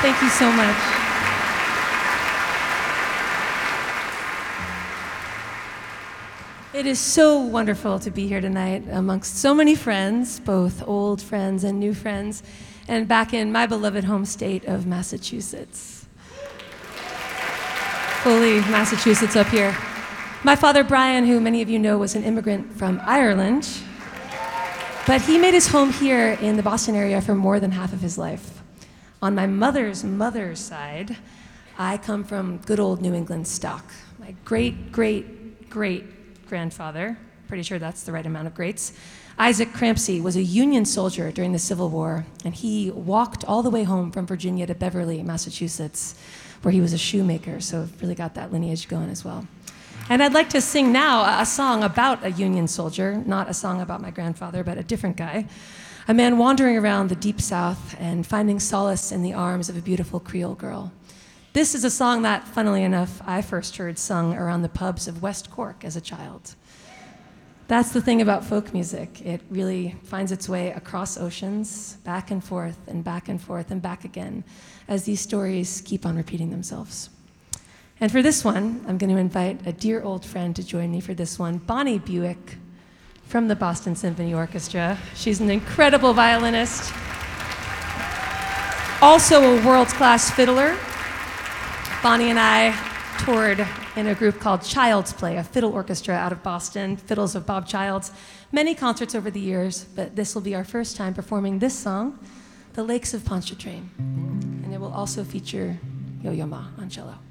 Thank you so much. It is so wonderful to be here tonight amongst so many friends, both old friends and new friends, and back in my beloved home state of Massachusetts. Fully Massachusetts up here. My father, Brian, who many of you know was an immigrant from Ireland, but he made his home here in the Boston area for more than half of his life. On my mother's side, I come from good old New England stock. My great-great-great-grandfather, pretty sure that's the right amount of greats, Isaac Crampsey, was a Union soldier during the Civil War, and he walked all the way home from Virginia to Beverly, Massachusetts, where he was a shoemaker, so really got that lineage going as well. And I'd like to sing now a song about a Union soldier, not a song about my grandfather, but a different guy, a man wandering around the Deep South and finding solace in the arms of a beautiful Creole girl. This is a song that, funnily enough, I first heard sung around the pubs of West Cork as a child. That's the thing about folk music. It really finds its way across oceans, back and forth and back and forth and back again, as these stories keep on repeating themselves. And for this one, I'm going to invite a dear old friend to join me for this one, Bonnie Buick from the Boston Symphony Orchestra. She's an incredible violinist, also a world-class fiddler. Bonnie and I toured in a group called Child's Play, a fiddle orchestra out of Boston, fiddles of Bob Childs. Many concerts over the years, but this will be our first time performing this song, The Lakes of Pontchartrain. And it will also feature Yo-Yo Ma on cello.